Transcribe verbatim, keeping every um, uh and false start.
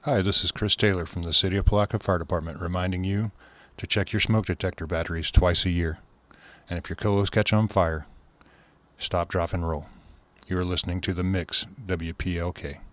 Hi, this is Chris Taylor from the City of Palatka Fire Department reminding you to check your smoke detector batteries twice a year. And if your colos catch on fire, stop, drop, and roll. You are listening to The Mix, W P L K.